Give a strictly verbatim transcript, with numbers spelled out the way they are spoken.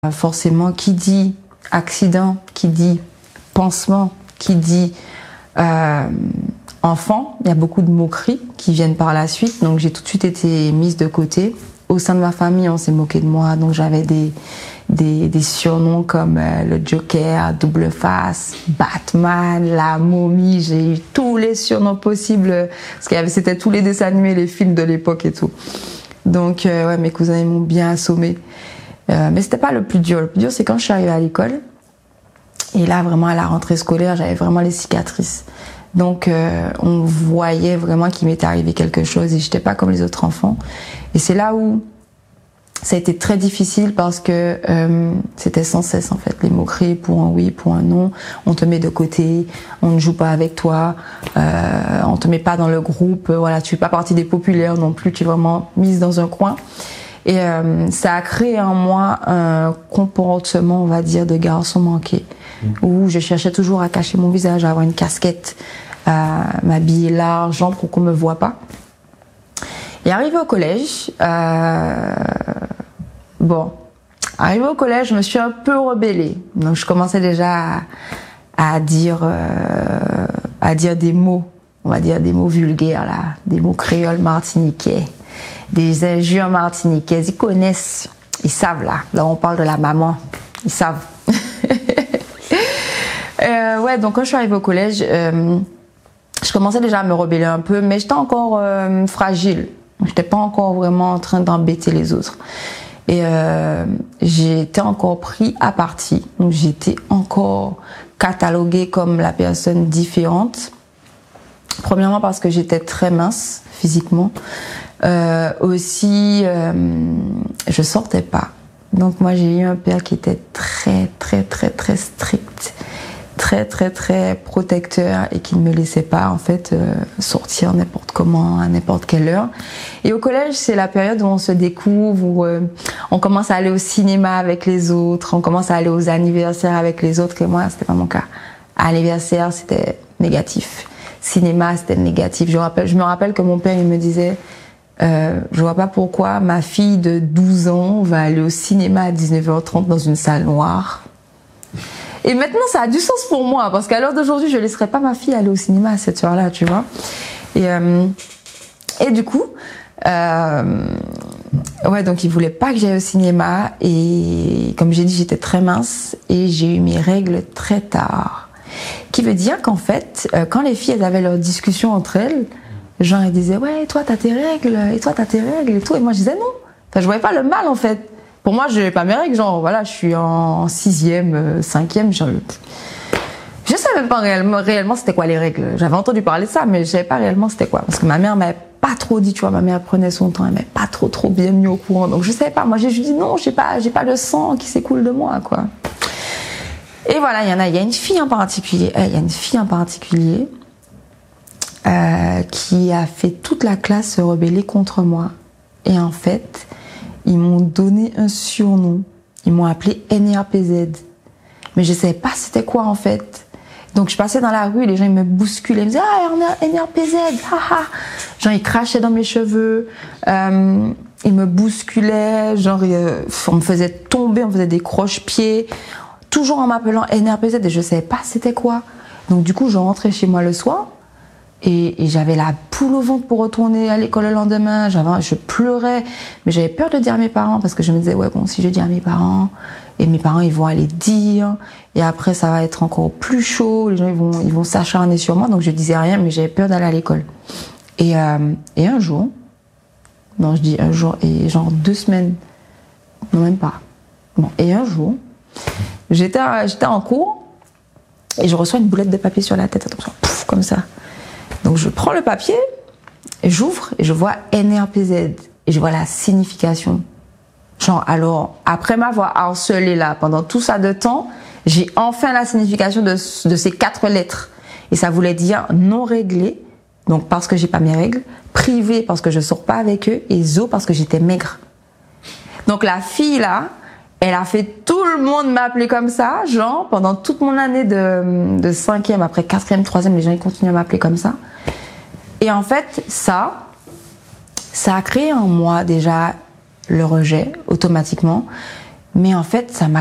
Forcément, qui dit accident, qui dit pansement, qui dit euh, enfant, il y a beaucoup de moqueries qui viennent par la suite. Donc j'ai tout de suite été mise de côté. Au sein de ma famille, on s'est moqué de moi. Donc j'avais des, des, des surnoms comme euh, le Joker, Double Face, Batman, la momie. J'ai eu tous les surnoms possibles. Parce que c'était tous les dessins animés, les films de l'époque et tout. Donc euh, ouais, mes cousins ils m'ont bien assommé. Euh, mais c'était pas le plus dur. Le plus dur, c'est quand je suis arrivée à l'école. Et là, vraiment, à la rentrée scolaire, j'avais vraiment les cicatrices. Donc, euh, on voyait vraiment qu'il m'était arrivé quelque chose et j'étais pas comme les autres enfants. Et c'est là où ça a été très difficile parce que euh, c'était sans cesse, en fait, les moqueries pour un oui, pour un non. On te met de côté, on ne joue pas avec toi, euh, on te met pas dans le groupe. Voilà, tu fais pas partie des populaires non plus, tu es vraiment mise dans un coin. Et euh, ça a créé en moi un comportement, on va dire, de garçon manqué, mmh. où je cherchais toujours à cacher mon visage, à avoir une casquette, à m'habiller large pour qu'on me voit pas. Et arrivé au collège, euh, bon, arrivé au collège, je me suis un peu rebellée. Donc je commençais déjà à, à dire, euh, à dire des mots, on va dire des mots vulgaires là, des mots créoles martiniquais. Des injures martiniquaises, ils connaissent, ils savent là. Là, on parle de la maman, ils savent. euh, ouais, donc quand je suis arrivée au collège, euh, je commençais déjà à me rebeller un peu, mais j'étais encore euh, fragile. J'étais pas encore vraiment en train d'embêter les autres. Et euh, j'étais encore pris à partie. Donc j'étais encore cataloguée comme la personne différente. Premièrement parce que j'étais très mince physiquement. Euh, aussi, euh, je sortais pas. Donc moi j'ai eu un père qui était très très très très strict, très très très protecteur et qui ne me laissait pas en fait euh, sortir n'importe comment à n'importe quelle heure. Et au collège c'est la période où on se découvre, où euh, on commence à aller au cinéma avec les autres, on commence à aller aux anniversaires avec les autres. Et moi c'était pas mon cas. À l'anniversaire c'était négatif, cinéma c'était négatif. Je, rappelle, je me rappelle que mon père il me disait Euh, je vois pas pourquoi ma fille de douze ans va aller au cinéma à dix-neuf heures trente dans une salle noire. Et maintenant, ça a du sens pour moi, parce qu'à l'heure d'aujourd'hui, je laisserai pas ma fille aller au cinéma à cette heure-là, tu vois. Et, euh, et du coup, euh, ouais, donc il voulait pas que j'aille au cinéma. Et comme j'ai dit, j'étais très mince et j'ai eu mes règles très tard. Qui veut dire qu'en fait, quand les filles elles avaient leurs discussions entre elles, genre, ils disaient, ouais, toi, t'as tes règles, et toi, t'as tes règles, et tout. Et moi, je disais non. Enfin, je voyais pas le mal, en fait. Pour moi, je n'ai pas mes règles. Genre, voilà, je suis en sixième, cinquième. Je, je savais pas réellement, réellement c'était quoi les règles. J'avais entendu parler de ça, mais je savais pas réellement c'était quoi. Parce que ma mère m'avait pas trop dit, tu vois. Ma mère prenait son temps, elle m'avait pas trop, trop bien mis au courant. Donc, je savais pas. Moi, j'ai juste dit non, j'ai pas, j'ai pas le sang qui s'écoule de moi, quoi. Et voilà, il y en a, il y a une fille en particulier. Il y a une fille en particulier. Euh, qui a fait toute la classe se rebeller contre moi. Et en fait, ils m'ont donné un surnom. Ils m'ont appelé N R P Z. Mais je savais pas c'était quoi en fait. Donc je passais dans la rue, les gens ils me bousculaient, ils me disaient ah N R P Z, haha. Genre ils crachaient dans mes cheveux, euh, ils me bousculaient, genre euh, on me faisait tomber, on me faisait des croche-pieds, toujours en m'appelant N R P Z et je savais pas c'était quoi. Donc du coup je rentrais chez moi le soir. Et, et j'avais la poule au ventre pour retourner à l'école le lendemain. J'avais, je pleurais, mais j'avais peur de dire à mes parents parce que je me disais ouais bon si je dis à mes parents et mes parents ils vont aller dire et après ça va être encore plus chaud. Les gens ils vont ils vont s'acharner sur moi donc je disais rien mais j'avais peur d'aller à l'école. Et euh, et un jour, non je dis un jour et genre deux semaines, non même pas. Bon et un jour j'étais j'étais en cours et je reçois une boulette de papier sur la tête attention pouf, comme ça. Donc je prends le papier, et j'ouvre et je vois N R P Z et je vois la signification. Genre alors après m'avoir harcelé là pendant tout ça de temps, j'ai enfin la signification de, de ces quatre lettres et ça voulait dire non réglé, donc parce que j'ai pas mes règles, privé parce que je sors pas avec eux et zo parce que j'étais maigre. Donc la fille là, elle a fait tout le monde m'appeler comme ça, genre pendant toute mon année de, de cinquième, après quatrième, troisième, les gens ils continuent à m'appeler comme ça. Et en fait, ça, ça a créé en moi déjà le rejet automatiquement. Mais en fait, ça m'a